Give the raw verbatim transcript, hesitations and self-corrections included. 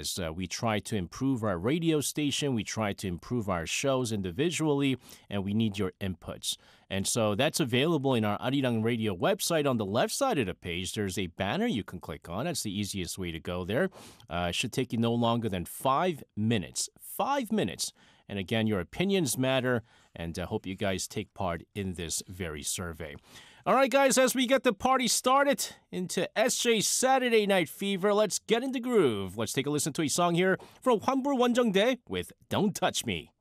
as uh, we try to improve our radio station, we try to improve our shows individually, and we need your inputs. And so that's available in our Arirang Radio website. On the left side of the page, there's a banner you can click on. That's the easiest way to go there. Uh, it should take you no longer than five minutes. Five minutes. And again, your opinions matter, and I hope you guys take part in this very survey. All right, guys, as we get the party started into S J's Saturday Night Fever, let's get in the groove. Let's take a listen to a song here from Hwanbul Wonjeongdae with Don't Touch Me.